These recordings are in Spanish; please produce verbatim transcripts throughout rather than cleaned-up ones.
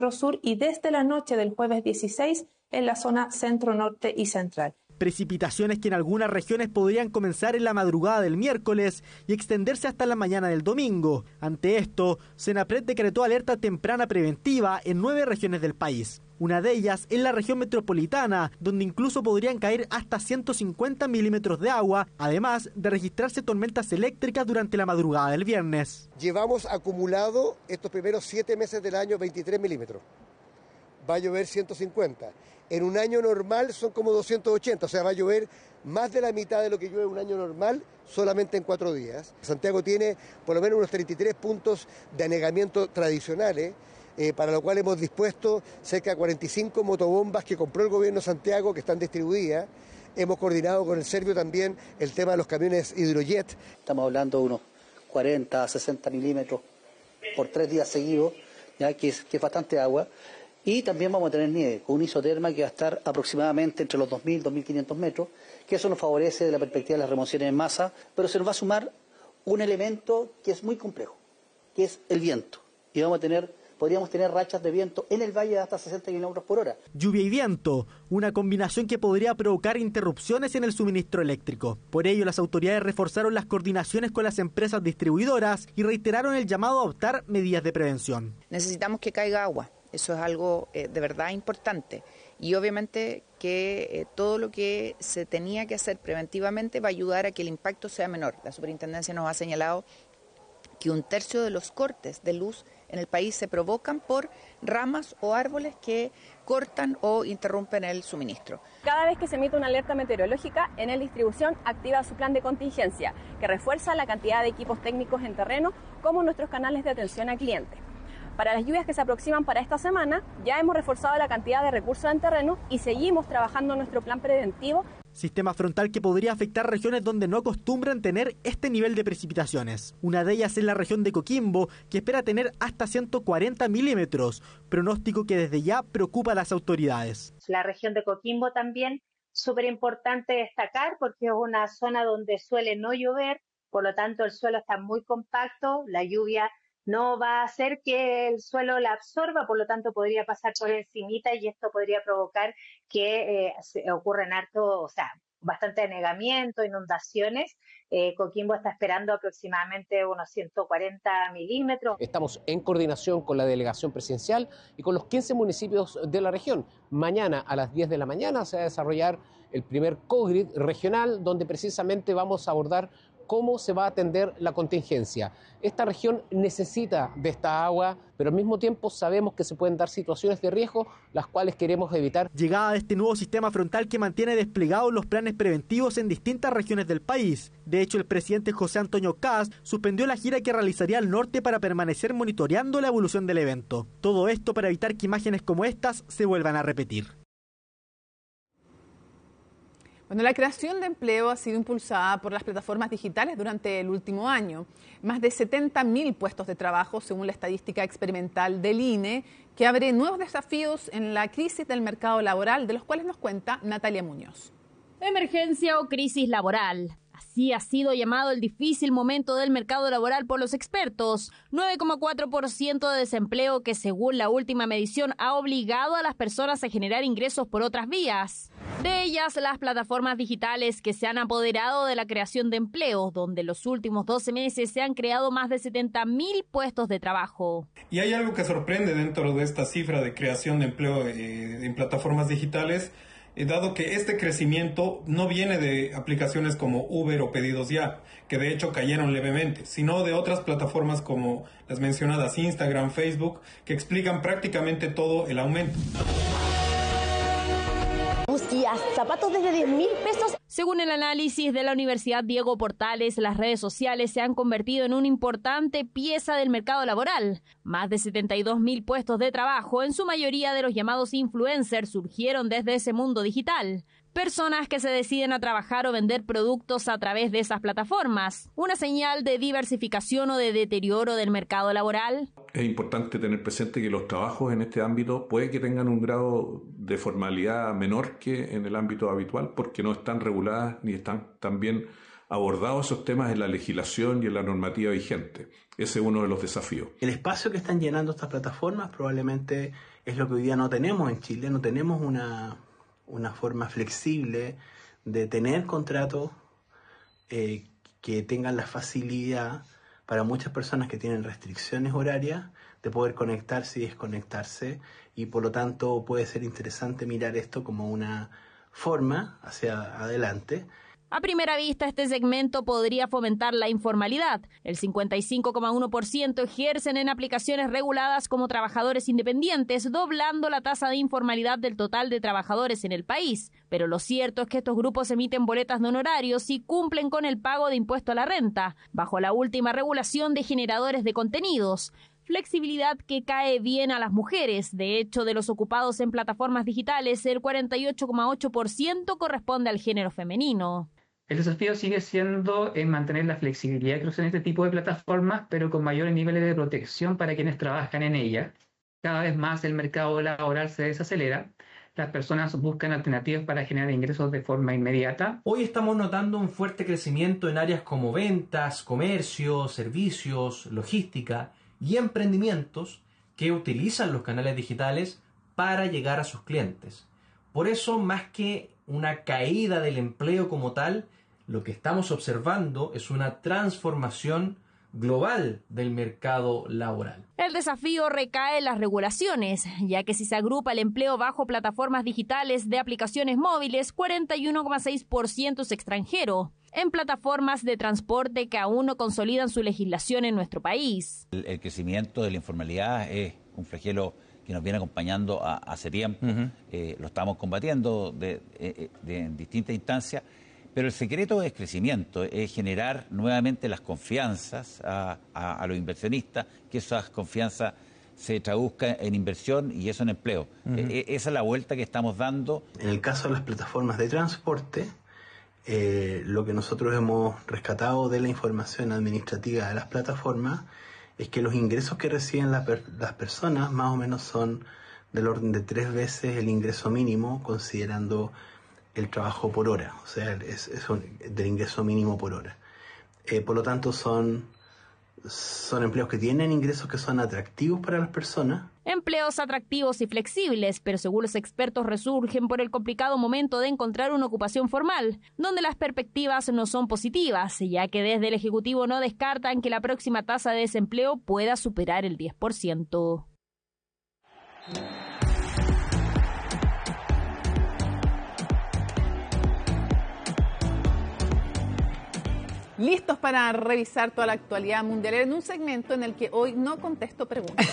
Sur y desde la noche del jueves dieciséis en la zona centro, norte y central. Precipitaciones que en algunas regiones podrían comenzar en la madrugada del miércoles y extenderse hasta la mañana del domingo. Ante esto, Senapred decretó alerta temprana preventiva en nueve regiones del país. Una de ellas es la región metropolitana, donde incluso podrían caer hasta ciento cincuenta milímetros de agua, además de registrarse tormentas eléctricas durante la madrugada del viernes. Llevamos acumulado estos primeros siete meses del año veintitrés milímetros. Va a llover ciento cincuenta. En un año normal son como doscientos ochenta, o sea, va a llover más de la mitad de lo que llueve un año normal solamente en cuatro días. Santiago tiene por lo menos unos treinta y tres puntos de anegamiento tradicionales, eh, para lo cual hemos dispuesto cerca de cuarenta y cinco motobombas que compró el gobierno de Santiago, que están distribuidas. Hemos coordinado con el Servio también el tema de los camiones hidrojet. Estamos hablando de unos cuarenta a sesenta milímetros por tres días seguidos, ya que es, que es bastante agua. Y también vamos a tener nieve, con un isoterma que va a estar aproximadamente entre los dos mil y dos mil quinientos metros, que eso nos favorece de la perspectiva de las remociones en masa, pero se nos va a sumar un elemento que es muy complejo, que es el viento. Y vamos a tener, podríamos tener rachas de viento en el valle de hasta sesenta kilómetros por hora. Lluvia y viento, una combinación que podría provocar interrupciones en el suministro eléctrico. Por ello, las autoridades reforzaron las coordinaciones con las empresas distribuidoras y reiteraron el llamado a adoptar medidas de prevención. Necesitamos que caiga agua. Eso es algo eh, de verdad importante y obviamente que eh, todo lo que se tenía que hacer preventivamente va a ayudar a que el impacto sea menor. La superintendencia nos ha señalado que un tercio de los cortes de luz en el país se provocan por ramas o árboles que cortan o interrumpen el suministro. Cada vez que se emite una alerta meteorológica, Enel Distribución activa su plan de contingencia, que refuerza la cantidad de equipos técnicos en terreno como nuestros canales de atención al cliente. Para las lluvias que se aproximan para esta semana, ya hemos reforzado la cantidad de recursos en terreno y seguimos trabajando en nuestro plan preventivo. Sistema frontal que podría afectar regiones donde no acostumbran tener este nivel de precipitaciones. Una de ellas es la región de Coquimbo, que espera tener hasta ciento cuarenta milímetros, pronóstico que desde ya preocupa a las autoridades. La región de Coquimbo también, súper importante destacar porque es una zona donde suele no llover, por lo tanto el suelo está muy compacto, la lluvia no va a hacer que el suelo la absorba, por lo tanto podría pasar por encimita y esto podría provocar que eh, se ocurran harto, o sea, bastante anegamiento, inundaciones. Eh, Coquimbo está esperando aproximadamente unos ciento cuarenta milímetros. Estamos en coordinación con la delegación presidencial y con los quince municipios de la región. Mañana a las diez de la mañana se va a desarrollar el primer COGRID regional, donde precisamente vamos a abordar cómo se va a atender la contingencia. Esta región necesita de esta agua, pero al mismo tiempo sabemos que se pueden dar situaciones de riesgo, las cuales queremos evitar. Llegada de este nuevo sistema frontal que mantiene desplegados los planes preventivos en distintas regiones del país. De hecho, el presidente José Antonio Kast suspendió la gira que realizaría al norte para permanecer monitoreando la evolución del evento. Todo esto para evitar que imágenes como estas se vuelvan a repetir. Bueno, la creación de empleo ha sido impulsada por las plataformas digitales durante el último año. Más de setenta mil puestos de trabajo, según la estadística experimental del I N E, que abre nuevos desafíos en la crisis del mercado laboral, de los cuales nos cuenta Natalia Muñoz. Emergencia o crisis laboral. Así ha sido llamado el difícil momento del mercado laboral por los expertos. nueve coma cuatro por ciento de desempleo que, según la última medición, ha obligado a las personas a generar ingresos por otras vías. De ellas, las plataformas digitales que se han apoderado de la creación de empleo, donde en los últimos doce meses se han creado más de setenta mil puestos de trabajo. Y hay algo que sorprende dentro de esta cifra de creación de empleo eh, en plataformas digitales, eh, dado que este crecimiento no viene de aplicaciones como Uber o Pedidos Ya, que de hecho cayeron levemente, sino de otras plataformas como las mencionadas Instagram, Facebook, que explican prácticamente todo el aumento. Busquías, zapatos desde diez mil pesos. Según el análisis de la Universidad Diego Portales, las redes sociales se han convertido en una importante pieza del mercado laboral. Más de setenta y dos mil puestos de trabajo, en su mayoría de los llamados influencers, surgieron desde ese mundo digital. Personas que se deciden a trabajar o vender productos a través de esas plataformas. ¿Una señal de diversificación o de deterioro del mercado laboral? Es importante tener presente que los trabajos en este ámbito puede que tengan un grado de formalidad menor que en el ámbito habitual porque no están reguladas ni están tan bien abordados esos temas en la legislación y en la normativa vigente. Ese es uno de los desafíos. El espacio que están llenando estas plataformas probablemente es lo que hoy día no tenemos en Chile. No tenemos una, una forma flexible de tener contratos eh, que tengan la facilidad para muchas personas que tienen restricciones horarias de poder conectarse y desconectarse, y por lo tanto puede ser interesante mirar esto como una forma hacia adelante. A primera vista, este segmento podría fomentar la informalidad. El cincuenta y cinco coma uno por ciento ejercen en aplicaciones reguladas como trabajadores independientes, doblando la tasa de informalidad del total de trabajadores en el país. Pero lo cierto es que estos grupos emiten boletas de honorarios y cumplen con el pago de impuesto a la renta, bajo la última regulación de generadores de contenidos. Flexibilidad que cae bien a las mujeres. De hecho, de los ocupados en plataformas digitales, el cuarenta y ocho coma ocho por ciento corresponde al género femenino. El desafío sigue siendo en mantener la flexibilidad que usan este tipo de plataformas, pero con mayores niveles de protección para quienes trabajan en ellas. Cada vez más el mercado laboral se desacelera. Las personas buscan alternativas para generar ingresos de forma inmediata. Hoy estamos notando un fuerte crecimiento en áreas como ventas, comercio, servicios, logística y emprendimientos que utilizan los canales digitales para llegar a sus clientes. Por eso, más que una caída del empleo como tal, lo que estamos observando es una transformación global del mercado laboral. El desafío recae en las regulaciones, ya que si se agrupa el empleo bajo plataformas digitales de aplicaciones móviles, cuarenta y uno coma seis por ciento es extranjero, en plataformas de transporte que aún no consolidan su legislación en nuestro país. El, el crecimiento de la informalidad es un flagelo que nos viene acompañando a, hace tiempo. Uh-huh. eh, lo estamos combatiendo de, de, de, en distintas instancias, pero el secreto es crecimiento, es generar nuevamente las confianzas a, a, a los inversionistas, que esas confianzas se traduzcan en inversión y eso en empleo. Uh-huh. eh, esa es la vuelta que estamos dando. En el caso de las plataformas de transporte, eh, lo que nosotros hemos rescatado de la información administrativa de las plataformas es que los ingresos que reciben la per- las personas más o menos son del orden de tres veces el ingreso mínimo, considerando el trabajo por hora, o sea, es, es un, del ingreso mínimo por hora. Eh, por lo tanto, son, son empleos que tienen ingresos que son atractivos para las personas. Empleos atractivos y flexibles, pero según los expertos resurgen por el complicado momento de encontrar una ocupación formal, donde las perspectivas no son positivas, ya que desde el Ejecutivo no descartan que la próxima tasa de desempleo pueda superar el diez por ciento. Listos para revisar toda la actualidad mundial en un segmento en el que hoy no contesto preguntas.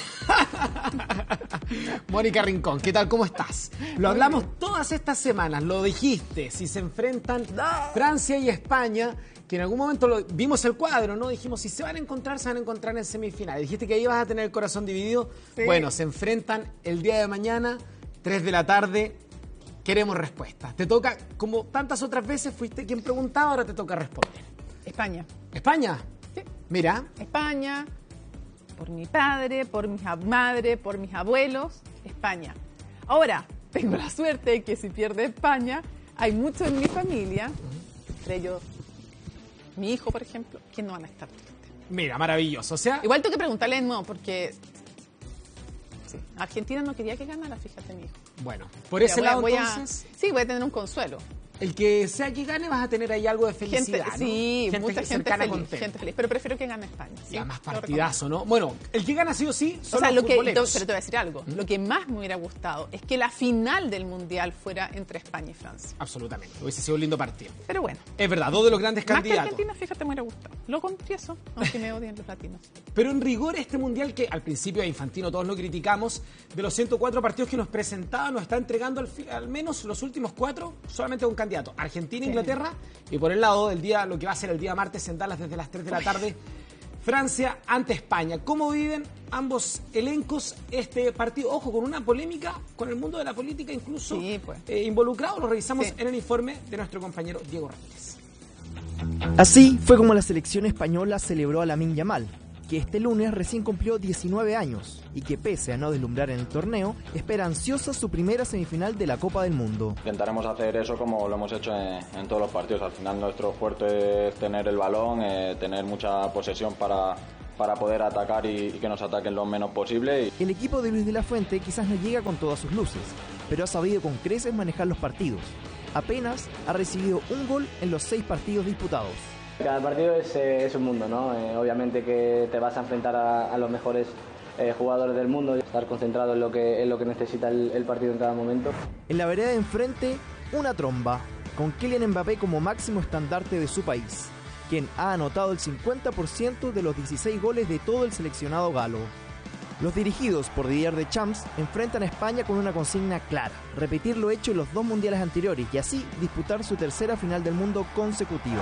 Mónica Rincón, ¿qué tal? ¿Cómo estás? Lo hablamos todas estas semanas, lo dijiste, si se enfrentan Francia y España, que en algún momento lo, vimos el cuadro, ¿no? Dijimos, si se van a encontrar, se van a encontrar en semifinales. Dijiste que ahí vas a tener el corazón dividido. Sí. Bueno, se enfrentan el día de mañana, tres de la tarde. Queremos respuestas. Te toca, como tantas otras veces, fuiste quien preguntaba, ahora te toca responder. España. ¿España? Sí. Mira. España, por mi padre, por mi madre, por mis abuelos, España. Ahora, tengo la suerte de que si pierde España, hay muchos en mi familia, entre ellos mi hijo, por ejemplo, que no van a estar presentes. Mira, maravilloso. O sea, igual tengo que preguntarle de nuevo, porque sí, Argentina no quería que ganara, fíjate, mi hijo. Bueno, por ese lado, voy entonces... A, sí, voy a tener un consuelo. El que sea que gane, vas a tener ahí algo de felicidad, gente, ¿no? Sí, gente mucha gente feliz, contenta. gente feliz, pero prefiero que gane España. Sí, ya, más partidazo, ¿no? Bueno, el que gana sí o sí son o sea, los lo que, pero te voy a decir algo. ¿Mm? Lo que más me hubiera gustado es que la final del Mundial fuera entre España y Francia. Absolutamente, hubiese sido un lindo partido. Pero bueno. Es verdad, dos de los grandes más candidatos. Que Argentina, fíjate, me hubiera gustado. Lo confieso, aunque me odien los latinos. Pero en rigor este Mundial, que al principio a Infantino todos lo criticamos, de los ciento cuatro partidos que nos presentaba, nos está entregando al, al menos los últimos cuatro solamente a un candidato. Argentina, sí. Inglaterra, y por el lado del día, lo que va a ser el día martes en Dallas desde las tres de la tarde, Francia ante España. ¿Cómo viven ambos elencos este partido? Ojo, con una polémica con el mundo de la política incluso sí, pues. eh, involucrado. Lo revisamos sí. en el informe de nuestro compañero Diego Ramírez. Así fue como la selección española celebró a Lamine Yamal, que este lunes recién cumplió diecinueve años y que pese a no deslumbrar en el torneo, espera ansiosa su primera semifinal de la Copa del Mundo. Intentaremos hacer eso como lo hemos hecho en, en todos los partidos. Al final nuestro fuerte es tener el balón, eh, tener mucha posesión para, para poder atacar y, y que nos ataquen lo menos posible. El equipo de Luis de la Fuente quizás no llega con todas sus luces, pero ha sabido con creces manejar los partidos. Apenas ha recibido un gol en los seis partidos disputados. Cada partido es, eh, es un mundo, ¿no? Eh, obviamente que te vas a enfrentar a, a los mejores eh, jugadores del mundo, estar concentrado en lo que, en lo que necesita el, el partido en cada momento. En la vereda de enfrente, una tromba, con Kylian Mbappé como máximo estandarte de su país, quien ha anotado el cincuenta por ciento de los dieciséis goles de todo el seleccionado galo. Los dirigidos por Didier Deschamps enfrentan a España con una consigna clara: repetir lo hecho en los dos mundiales anteriores y así disputar su tercera final del mundo consecutiva.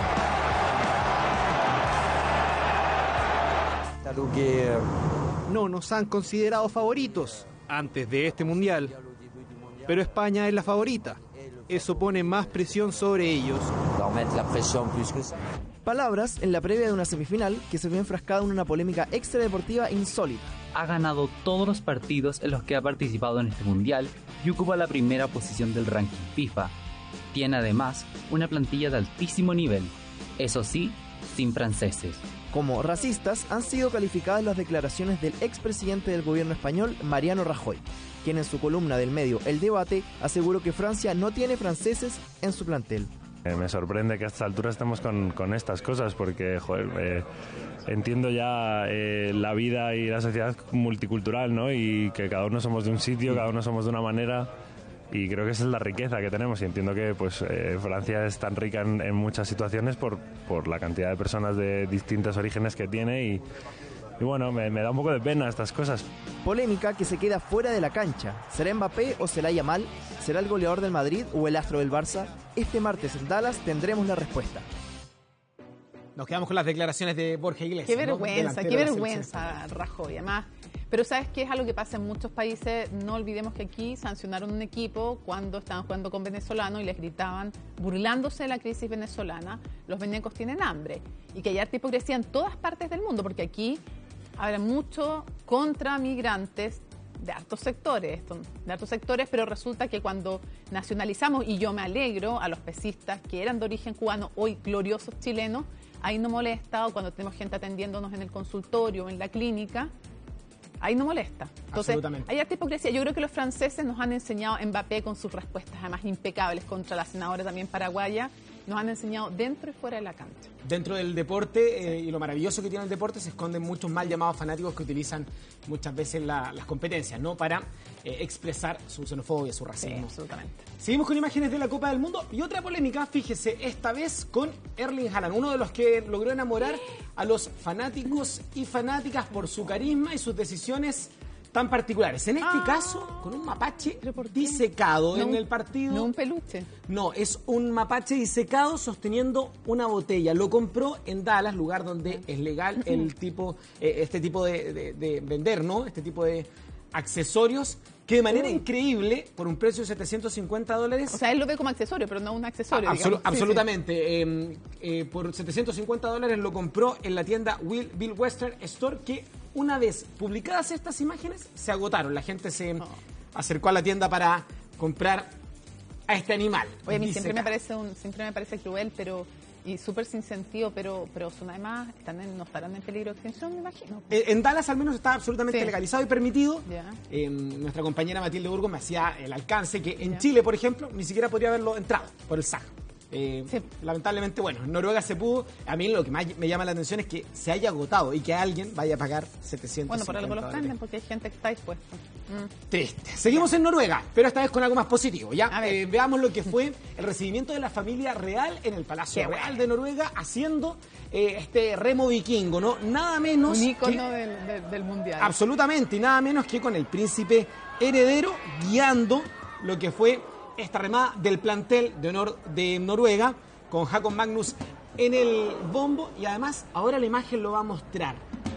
No nos han considerado favoritos antes de este mundial, pero España es la favorita. Eso pone más presión sobre ellos. Palabras en la previa de una semifinal que se ve enfrascada en una polémica extradeportiva insólita. Ha ganado todos los partidos en los que ha participado en este mundial y ocupa la primera posición del ranking FIFA. Tiene además una plantilla de altísimo nivel, eso sí, sin franceses. Como racistas han sido calificadas las declaraciones del expresidente del gobierno español, Mariano Rajoy, quien en su columna del medio El Debate aseguró que Francia no tiene franceses en su plantel. Me sorprende que a esta altura estemos con, con estas cosas porque, joder, eh, entiendo ya eh, la vida y la sociedad multicultural, ¿no? Y que cada uno somos de un sitio, cada uno somos de una manera, y creo que esa es la riqueza que tenemos, y entiendo que pues eh, Francia es tan rica en, en muchas situaciones por, por la cantidad de personas de distintos orígenes que tiene, y, y bueno, me, me da un poco de pena estas cosas. Polémica que se queda fuera de la cancha. ¿Será Mbappé o será Yamal? ¿Será el goleador del Madrid o el astro del Barça? Este martes en Dallas tendremos la respuesta. Nos quedamos con las declaraciones de Borja Iglesias. Qué vergüenza, ¿no? qué vergüenza, Rajoy. Además, pero ¿sabes qué es algo que pasa en muchos países? No olvidemos que aquí sancionaron un equipo cuando estaban jugando con venezolanos y les gritaban, burlándose de la crisis venezolana, los venecos tienen hambre. Y que hay harta hipocresía en todas partes del mundo, porque aquí habrá mucho contra migrantes de hartos sectores, de hartos sectores, pero resulta que cuando nacionalizamos, y yo me alegro, a los pesistas que eran de origen cubano, hoy gloriosos chilenos, ahí no molesta, o cuando tenemos gente atendiéndonos en el consultorio o en la clínica, ahí no molesta. Entonces, hay harta hipocresía. Yo creo que los franceses nos han enseñado, Mbappé con sus respuestas además impecables contra la senadora también paraguaya, nos han enseñado dentro y fuera de la cancha. Dentro del deporte, eh, y lo maravilloso que tiene el deporte, se esconden muchos mal llamados fanáticos que utilizan muchas veces la, las competencias, ¿no? Para eh, expresar su xenofobia, su racismo. Sí, absolutamente. Seguimos con imágenes de la Copa del Mundo y otra polémica, fíjese, esta vez con Erling Haaland, uno de los que logró enamorar a los fanáticos y fanáticas por su carisma y sus decisiones tan particulares. En este ah, caso, con un mapache disecado no, en el partido. No un peluche. No, es un mapache disecado sosteniendo una botella. Lo compró en Dallas, lugar donde es legal el tipo, eh, este tipo de, de, de vender, ¿no? Este tipo de accesorios que de manera Uy. increíble, por un precio de setecientos cincuenta dólares... O sea, él lo ve como accesorio, pero no un accesorio, ah, digamos. Absolu- absolutamente. Sí, sí. Eh, eh, por setecientos cincuenta dólares lo compró en la tienda Will, Bill Western Store, que una vez publicadas estas imágenes, se agotaron. La gente se oh. acercó a la tienda para comprar a este animal. Oye, a mí siempre me, parece un, siempre me parece cruel, pero... y súper sin sentido, pero, pero son además, están en, no estarán en peligro de extinción, me imagino. Eh, en Dallas al menos está absolutamente sí. legalizado y permitido. Yeah. Eh, nuestra compañera Matilde Burgos me hacía el alcance que en yeah. Chile, por ejemplo, ni siquiera podría haberlo entrado por el S A C. Eh, sí. Lamentablemente, bueno, en Noruega se pudo. A mí lo que más me llama la atención es que se haya agotado y que alguien vaya a pagar setecientos. Bueno, por algo los venden, porque hay gente que está dispuesta. Mm. Triste. Seguimos en Noruega, pero esta vez con algo más positivo. Ya eh, veamos lo que fue el recibimiento de la familia real en el Palacio Qué Real bueno. de Noruega, haciendo eh, este remo vikingo, ¿no? Nada menos. Un ícono que, del, del, del mundial. Absolutamente, y nada menos que con el príncipe heredero guiando lo que fue esta remada del plantel de honor de Noruega, con Håkon Magnus en el bombo, y además ahora la imagen lo va a mostrar.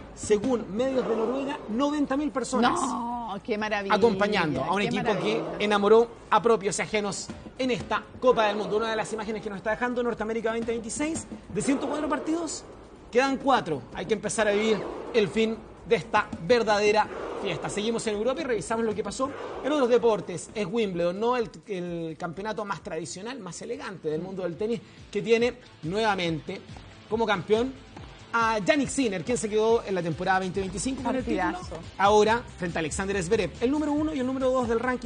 Según medios de Noruega, noventa mil personas no, qué maravilla, acompañando a un equipo maravilla. que enamoró a propios y ajenos en esta Copa del Mundo. Una de las imágenes que nos está dejando Norteamérica veinte veintiséis, de ciento cuatro partidos, quedan cuatro. Hay que empezar a vivir el fin de esta verdadera fiesta. Seguimos en Europa y revisamos lo que pasó en otros deportes. Es Wimbledon, ¿no? El, el campeonato más tradicional, más elegante del mundo del tenis, que tiene nuevamente como campeón a Yannick Sinner, quien se quedó en la temporada veinte veinticinco con el título. Partidazo. Ahora, frente a Alexander Zverev, el número uno y el número dos del ranking